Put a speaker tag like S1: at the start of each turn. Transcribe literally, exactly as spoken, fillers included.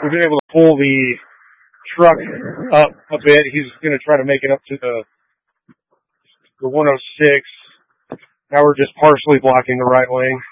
S1: we've been able to pull the truck up a bit. He's going to try to make it up to the the one oh six. Now we're just partially blocking the right wing.